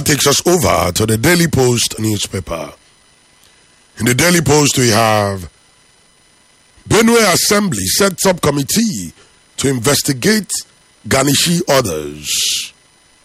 That takes us over to the Daily Post newspaper. In the Daily Post, we have Benue Assembly sets up committee to investigate Ganishi orders.